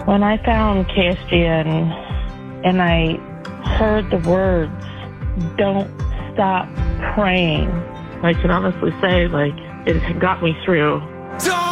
When I found KSGN and I heard the words, "Don't stop praying," I can honestly say, it got me through. Don't